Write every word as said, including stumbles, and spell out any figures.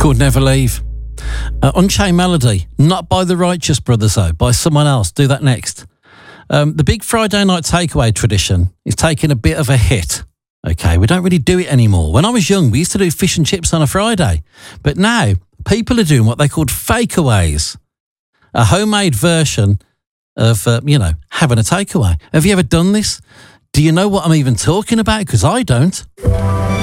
called Never Leave. Uh, Unchained Melody, not by the Righteous Brothers though, by someone else. Do that next. Um, the big Friday night takeaway tradition is taking a bit of a hit. Okay, we don't really do it anymore. When I was young, we used to do fish and chips on a Friday. But now, people are doing what they called fakeaways. A homemade version of, uh, you know, having a takeaway. Have you ever done this? Do you know what I'm even talking about? Because I don't.